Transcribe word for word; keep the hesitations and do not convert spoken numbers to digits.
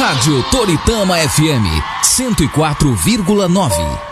Rádio Toritama F M cento e quatro vírgula nove.